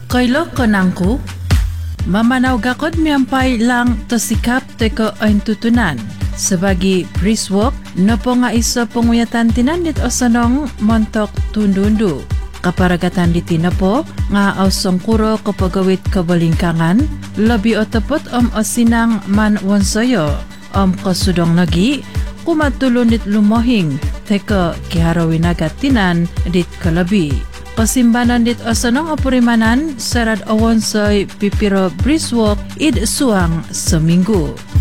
Kailo konangku, mamanaw gakod miyampay lang to sikap teko ayn tutunan. Sebagai briswalk, nopo nga iso penguyatan tinandit o sanong montok tundundu. Kaparagatan di tinapo nga ausong kuro kapagawit kabalingkangan, labi o tepot osinang man wonsoyo, kasudong lagi, kumatulon dit lumohing, teka kiharawin agad tinan dit kalabi. Kasimbanan dit osanong opurimanan, sarad o wonsoy pipiro briswalk id suang seminggu.